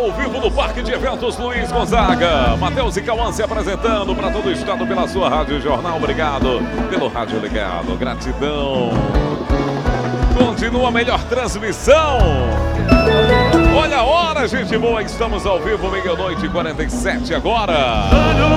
ao vivo no Parque de Eventos Luiz Gonzaga. Matheus e Cauã se apresentando para todo o estado pela sua Rádio Jornal. Obrigado pelo rádio ligado. Gratidão. Continua a melhor transmissão. Olha a hora, gente boa. Estamos ao vivo, meia-noite e 47 agora.